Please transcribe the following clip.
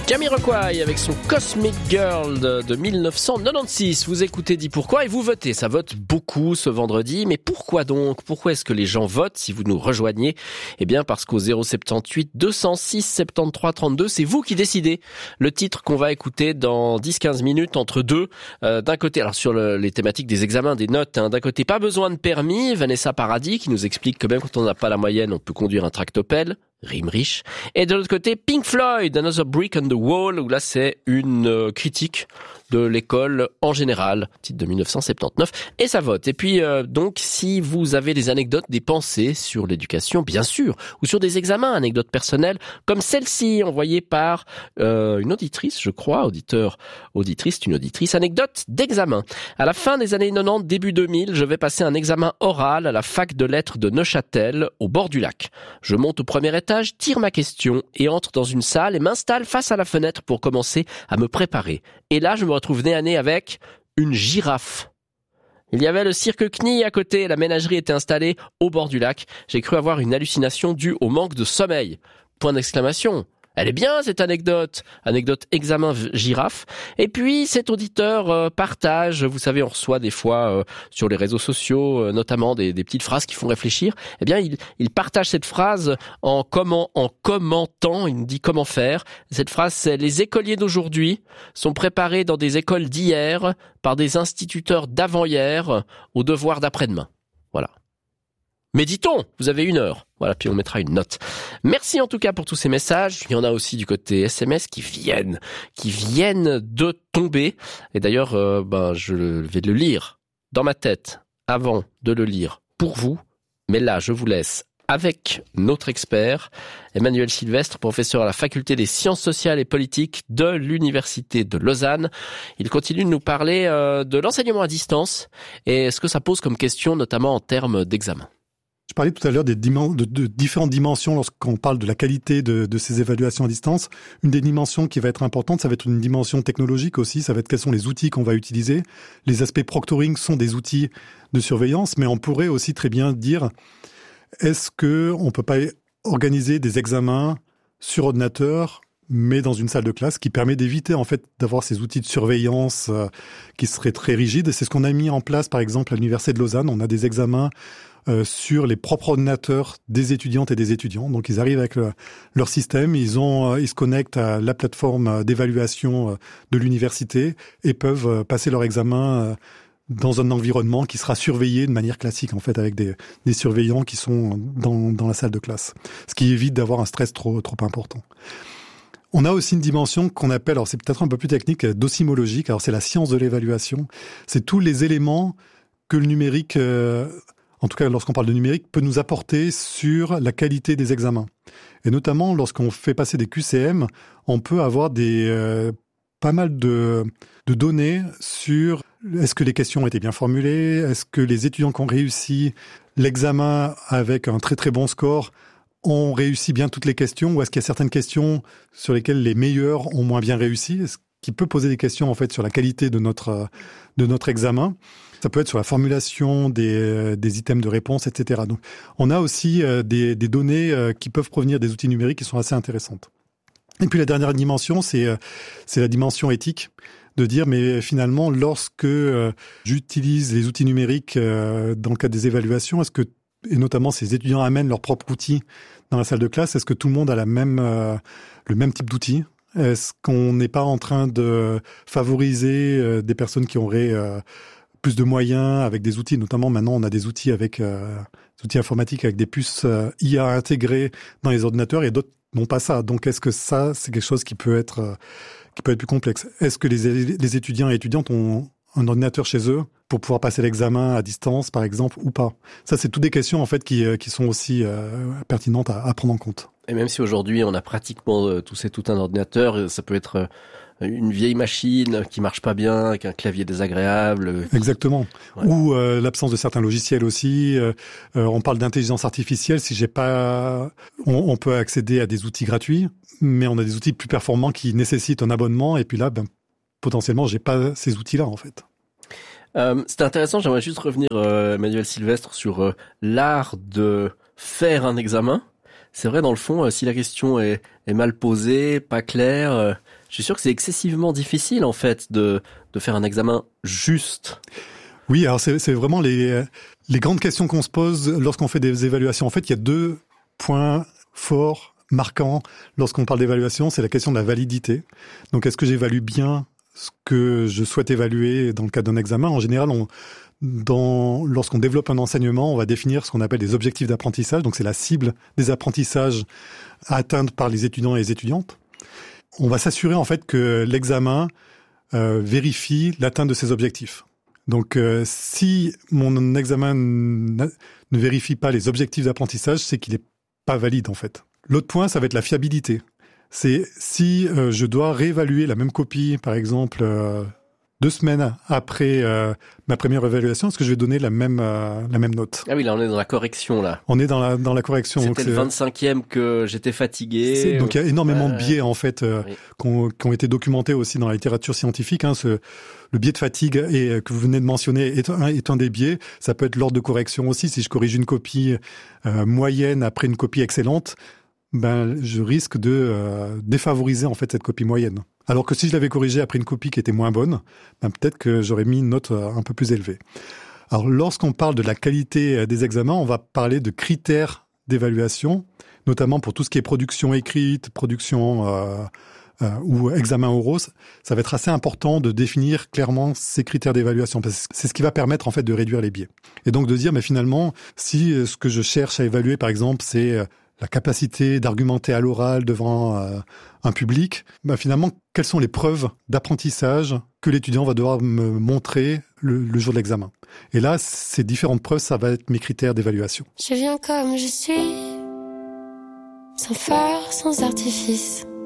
Jamiroquai avec son Cosmic Girl de 1996. Vous écoutez Dis Pourquoi et vous votez. Ça vote beaucoup ce vendredi. Mais pourquoi donc? Pourquoi est-ce que les gens votent si vous nous rejoignez? Eh bien parce qu'au 078 206 73 32, c'est vous qui décidez. Le titre qu'on va écouter dans 10-15 minutes entre deux. D'un côté, alors sur les thématiques des examens, des notes. D'un côté, pas besoin de permis. Vanessa Paradis qui nous explique que même quand on n'a pas la moyenne, on peut conduire un tractopelle. Rime riche. Et de l'autre côté, Pink Floyd, Another Brick on the Wall, où là c'est une critique de l'école en général, titre de 1979, et ça vote. Et puis donc, si vous avez des anecdotes, des pensées sur l'éducation, bien sûr, ou sur des examens, anecdotes personnelles, comme celle-ci, envoyée par une auditrice, je crois, auditrice, une auditrice, anecdote d'examen. À la fin des années 90, début 2000, je vais passer un examen oral à la fac de lettres de Neuchâtel, au bord du lac. Je monte au premier étage, tire ma question et entre dans une salle et m'installe face à la fenêtre pour commencer à me préparer. Et là, je me retrouve nez à nez avec une girafe. Il y avait le cirque CNI à côté, la ménagerie était installée au bord du lac. J'ai cru avoir une hallucination due au manque de sommeil. Point d'exclamation. Elle est bien cette anecdote examen girafe. Et puis cet auditeur partage, vous savez, on reçoit des fois sur les réseaux sociaux notamment des petites phrases qui font réfléchir. Eh bien il partage cette phrase en commentant, il nous dit comment faire. Cette phrase c'est: les écoliers d'aujourd'hui sont préparés dans des écoles d'hier par des instituteurs d'avant-hier aux devoirs d'après-demain. Voilà. Méditons, vous avez 1 heure. Voilà, puis on mettra une note. Merci en tout cas pour tous ces messages. Il y en a aussi du côté SMS qui viennent de tomber. Et d'ailleurs, je vais le lire dans ma tête avant de le lire pour vous. Mais là, je vous laisse avec notre expert, Emmanuel Sylvestre, professeur à la faculté des sciences sociales et politiques de l'Université de Lausanne. Il continue de nous parler de l'enseignement à distance et ce que ça pose comme question, notamment en termes d'examen. Je parlais tout à l'heure de différentes dimensions lorsqu'on parle de la qualité de ces évaluations à distance. Une des dimensions qui va être importante, ça va être une dimension technologique aussi. Ça va être quels sont les outils qu'on va utiliser. Les aspects proctoring sont des outils de surveillance, mais on pourrait aussi très bien dire, est-ce qu'on peut pas organiser des examens sur ordinateur, mais dans une salle de classe, qui permet d'éviter en fait d'avoir ces outils de surveillance qui seraient très rigides. C'est ce qu'on a mis en place, par exemple, à l'Université de Lausanne. On a des examens sur les propres ordinateurs des étudiantes et des étudiants. Donc, ils arrivent avec leur système, ils se connectent à la plateforme d'évaluation de l'université et peuvent passer leur examen dans un environnement qui sera surveillé de manière classique, en fait, avec des surveillants qui sont dans la salle de classe. Ce qui évite d'avoir un stress trop important. On a aussi une dimension qu'on appelle, alors c'est peut-être un peu plus technique, docimologique. Alors, c'est la science de l'évaluation. C'est tous les éléments que le numérique, en tout cas lorsqu'on parle de numérique, peut nous apporter sur la qualité des examens. Et notamment, lorsqu'on fait passer des QCM, on peut avoir pas mal de données sur est-ce que les questions ont été bien formulées, est-ce que les étudiants qui ont réussi l'examen avec un très très bon score ont réussi bien toutes les questions, ou est-ce qu'il y a certaines questions sur lesquelles les meilleurs ont moins bien réussi, ce qui peut poser des questions en fait sur la qualité de notre examen. Ça peut être sur la formulation des items de réponse, etc. Donc, on a aussi des données qui peuvent provenir des outils numériques qui sont assez intéressantes. Et puis la dernière dimension, c'est la dimension éthique, de dire mais finalement lorsque j'utilise les outils numériques dans le cadre des évaluations, et notamment ces étudiants amènent leur propre outil dans la salle de classe, est-ce que tout le monde a le même type d'outils? Est-ce qu'on n'est pas en train de favoriser des personnes qui auraient plus de moyens avec des outils, notamment maintenant on a des outils avec des outils informatiques avec des puces IA intégrées dans les ordinateurs et d'autres n'ont pas ça. Donc est-ce que ça c'est quelque chose qui peut être plus complexe? Est-ce que les étudiants et étudiantes ont un ordinateur chez eux pour pouvoir passer l'examen à distance par exemple ou pas? Ça c'est toutes des questions en fait qui sont aussi pertinentes à prendre en compte. Et même si aujourd'hui on a pratiquement tous et tout un ordinateur, ça peut être une vieille machine qui marche pas bien, avec un clavier désagréable. Exactement. Ouais. Ou l'absence de certains logiciels aussi. On parle d'intelligence artificielle. Si j'ai pas, on peut accéder à des outils gratuits, mais on a des outils plus performants qui nécessitent un abonnement. Et puis là, potentiellement, j'ai pas ces outils-là en fait. C'était intéressant. J'aimerais juste revenir, Emmanuel Sylvestre, sur l'art de faire un examen. C'est vrai, dans le fond, si la question est mal posée, pas claire, je suis sûr que c'est excessivement difficile, en fait, de faire un examen juste. Oui, alors c'est vraiment les grandes questions qu'on se pose lorsqu'on fait des évaluations. En fait, il y a 2 points forts, marquants, lorsqu'on parle d'évaluation. C'est la question de la validité. Donc, est-ce que j'évalue bien ce que je souhaite évaluer dans le cadre d'un examen? En général, lorsqu'on développe un enseignement, on va définir ce qu'on appelle des objectifs d'apprentissage. Donc, c'est la cible des apprentissages à atteindre par les étudiants et les étudiantes. On va s'assurer, en fait, que l'examen vérifie l'atteinte de ces objectifs. Donc, si mon examen ne vérifie pas les objectifs d'apprentissage, c'est qu'il n'est pas valide, en fait. L'autre point, ça va être la fiabilité. C'est si je dois réévaluer la même copie, par exemple, 2 semaines après ma première évaluation, est-ce que je vais donner la même note? Ah oui, là, on est dans la correction, là. On est dans la correction. C'était le 25e que j'étais fatigué. Donc, il y a énormément de biais, en fait, qui ont été documentés aussi dans la littérature scientifique. Le biais de fatigue que vous venez de mentionner est un des biais. Ça peut être l'ordre de correction aussi. Si je corrige une copie moyenne après une copie excellente, je risque de défavoriser, en fait, cette copie moyenne. Alors que si je l'avais corrigé après une copie qui était moins bonne, peut-être que j'aurais mis une note un peu plus élevée. Alors, lorsqu'on parle de la qualité des examens, on va parler de critères d'évaluation, notamment pour tout ce qui est production écrite, production ou examen oraux. Ça va être assez important de définir clairement ces critères d'évaluation, parce que c'est ce qui va permettre, en fait, de réduire les biais. Et donc de dire, mais finalement, si ce que je cherche à évaluer, par exemple, c'est la capacité d'argumenter à l'oral devant un public, finalement, quelles sont les preuves d'apprentissage que l'étudiant va devoir me montrer le jour de l'examen? Et là, ces différentes preuves, ça va être mes critères d'évaluation. Je viens comme je suis, sans phare, sans artifice.